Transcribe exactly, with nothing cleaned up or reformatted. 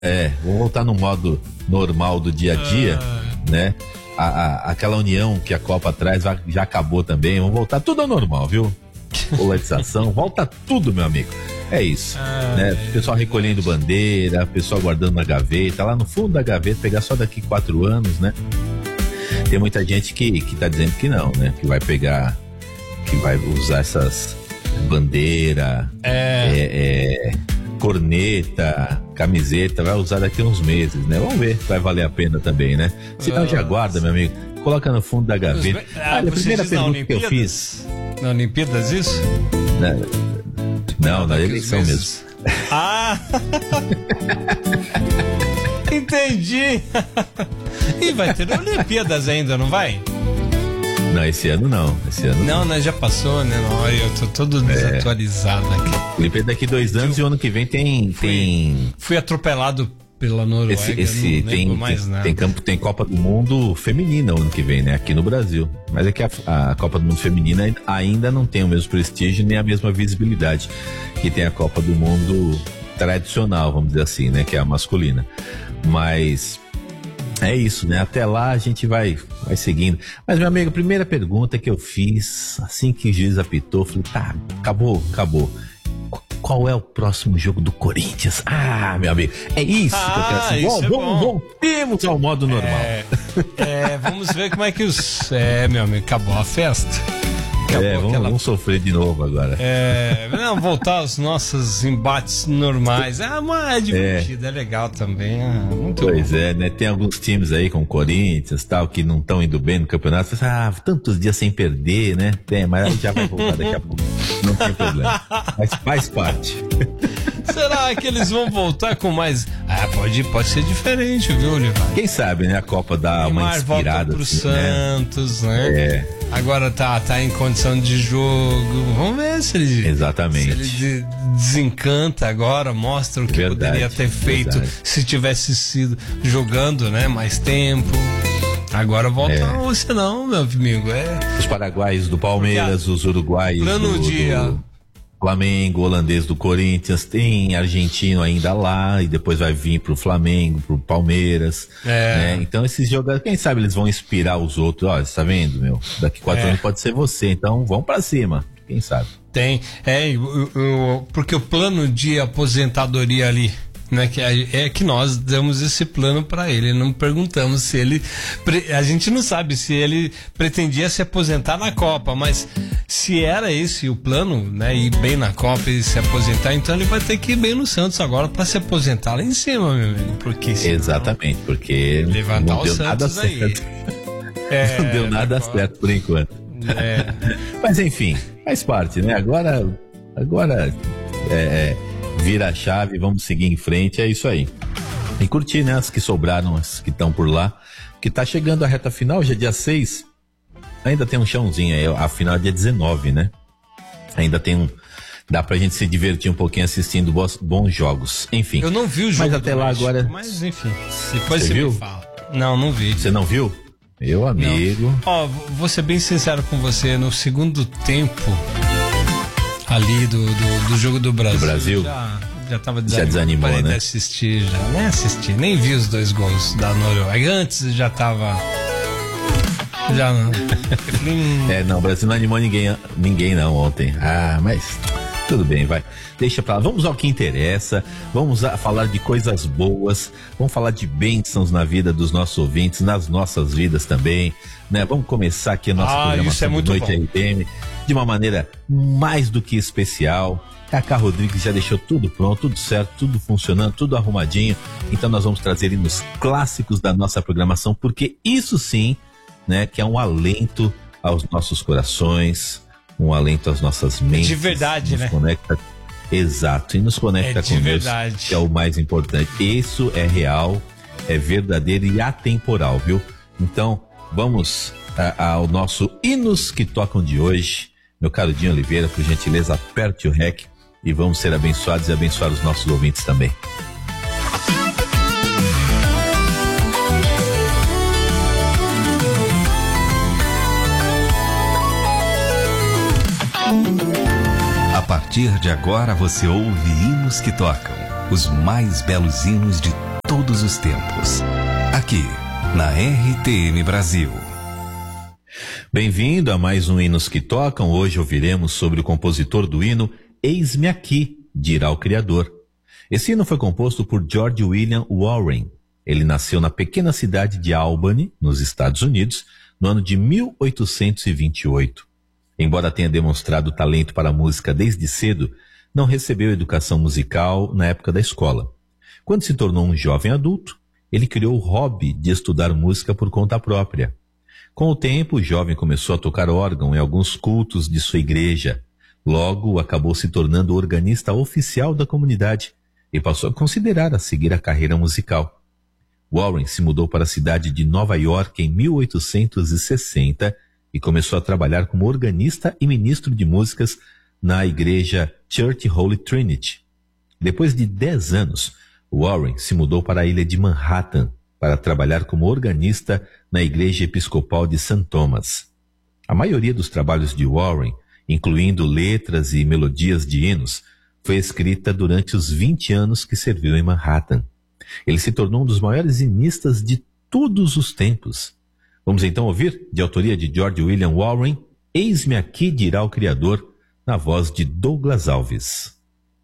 É, vamos voltar no modo normal do dia a dia, ah. né? A, a, aquela união que a Copa traz já, já acabou também. Vamos voltar tudo ao normal, viu? Polarização, volta tudo, meu amigo. É isso, ah, né? O pessoal recolhendo bandeira, o pessoal guardando na gaveta, lá no fundo da gaveta, pegar só daqui quatro anos, né? Tem muita gente que, que tá dizendo que não, né? Que vai pegar, que vai usar essas bandeiras, é. É, é, corneta, camiseta, vai usar daqui a uns meses, né? Vamos ver se vai valer a pena também, né? Se não, já guarda, meu amigo. Coloca no fundo da gaveta. Ah, a primeira pergunta que eu fiz. Na Olimpíadas, isso? Na, não, na eleição mesmo. Ah! Entendi! E vai ter Olimpíadas ainda, não vai? Não, esse ano não. Esse ano não, né? Já passou, né? Não, eu tô todo desatualizado é. aqui. Olimpíada daqui dois anos eu, e o ano que vem tem. Fui, tem... fui atropelado pela Noruega. Esse, esse tem, mais tem, nada. tem campo, tem Copa do Mundo feminina ano que vem, né? Aqui no Brasil. Mas é que a, a Copa do Mundo feminina ainda não tem o mesmo prestígio nem a mesma visibilidade que tem a Copa do Mundo tradicional, vamos dizer assim, né? Que é a masculina. Mas é isso, né? Até lá a gente vai, vai seguindo. Mas, meu amigo, a primeira pergunta que eu fiz, assim que o juiz apitou, falei, tá, acabou, acabou. Qual é o próximo jogo do Corinthians? Ah, meu amigo, é isso ah, que eu quero saber. Isso é vamos, voltemos ao modo normal. É, é, vamos ver como é que os... É, meu amigo, acabou a festa. Acabou é, vamos, aquela... vamos sofrer de novo agora. É, não, voltar aos nossos embates normais. Ah, mas é divertido, é, é legal também. Ah, muito pois bom. é, né? Tem alguns times aí, como o Corinthians tal, que não estão indo bem no campeonato. Ah, tantos dias sem perder, né? Tem, mas já vai voltar daqui a pouco. Não tem problema. Mas faz parte. Será que eles vão voltar com mais... Ah, pode, pode ser diferente, viu, Olivar? Quem sabe, né? A Copa dá uma Neymar inspirada. Volta pro assim, Santos, né? né? É. Agora tá, tá em condição de jogo. Vamos ver se ele... Exatamente. Se ele desencanta agora, mostra o que verdade, poderia ter feito verdade. se tivesse sido jogando, né? Mais tempo. Agora volta é. ou senão, meu amigo, é... Os paraguaios do Palmeiras, os uruguaios Plano do... dia... Do... Flamengo, holandês do Corinthians, tem argentino ainda lá e depois vai vir pro Flamengo, pro Palmeiras, é. né? Então esses jogadores, quem sabe eles vão inspirar os outros, ó, você tá vendo, meu? Daqui quatro é. anos pode ser você, então vamos pra cima, quem sabe? Tem, é, eu, eu, porque o plano de aposentadoria ali, né, que é que nós damos esse plano para ele, não perguntamos se ele, a gente não sabe se ele pretendia se aposentar na Copa, mas se era esse o plano, né, ir bem na Copa e se aposentar, então ele vai ter que ir bem no Santos agora para se aposentar lá em cima, meu amigo, porque senão, exatamente, porque levantar não deu o Santos nada certo. É, não deu nada Copa. certo por enquanto. É. Mas enfim, faz parte, né? Agora, agora é, vira a chave, vamos seguir em frente, é isso aí. E curtir, né, as que sobraram, as que estão por lá, que tá chegando a reta final, já é dia seis, ainda tem um chãozinho aí, a final é dia dezenove, né? Ainda tem um, dá pra gente se divertir um pouquinho assistindo bons, bons jogos, enfim. Eu não vi o jogo, mas até lá México, agora... Mas enfim, depois você, você viu? me fala. Não, não vi. Você não viu? Meu amigo... Ó, vou ser bem sincero com você, no segundo tempo ali do, do, do jogo do Brasil... Do Brasil? Já... Já tava desanimado, já desanimou, parei né? de assistir, já. Nem assisti, nem vi os dois gols da Noruega. Antes já tava. Já não. É, não, o Brasil não animou ninguém, ninguém não ontem. Ah, mas tudo bem, vai. Deixa pra lá. Vamos ao que interessa. Vamos a falar de coisas boas. Vamos falar de bênçãos na vida dos nossos ouvintes, nas nossas vidas também, né? Vamos começar aqui a nossa ah, programação é do Noite R P M de uma maneira mais do que especial. Cacá Rodrigues já deixou tudo pronto, tudo certo, tudo funcionando, tudo arrumadinho. Então nós vamos trazer hinos clássicos da nossa programação, porque isso sim, né, que é um alento aos nossos corações, um alento às nossas mentes. De verdade, nos né? Conecta, exato, e nos conecta é de com Deus, verdade. que é o mais importante. Isso é real, é verdadeiro e atemporal, viu? Então vamos a, ao nosso Hinos que Tocam de hoje. Meu caro Dinho Oliveira, por gentileza, aperte o rec. E vamos ser abençoados e abençoar os nossos ouvintes também. A partir de agora você ouve Hinos que Tocam, os mais belos hinos de todos os tempos. Aqui, na R T M Brasil. Bem-vindo a mais um Hinos que Tocam. Hoje ouviremos sobre o compositor do hino Eis-me Aqui, dirá o Criador. Esse hino foi composto por George William Warren. Ele nasceu na pequena cidade de Albany, nos Estados Unidos, no ano de mil oitocentos e vinte e oito. Embora tenha demonstrado talento para a música desde cedo, não recebeu educação musical na época da escola. Quando se tornou um jovem adulto, ele criou o hobby de estudar música por conta própria. Com o tempo, o jovem começou a tocar órgão em alguns cultos de sua igreja. Logo, acabou se tornando organista oficial da comunidade e passou a considerar a seguir a carreira musical. Warren se mudou para a cidade de Nova York em mil oitocentos e sessenta e começou a trabalhar como organista e ministro de músicas na igreja Church Holy Trinity. Depois de dez anos, Warren se mudou para a ilha de Manhattan para trabalhar como organista na igreja episcopal de Saint Thomas. A maioria dos trabalhos de Warren, incluindo letras e melodias de hinos, foi escrita durante os vinte anos que serviu em Manhattan. Ele se tornou um dos maiores hinistas de todos os tempos. Vamos então ouvir, de autoria de George William Warren, Eis-me Aqui, dirá o Criador, na voz de Douglas Alves.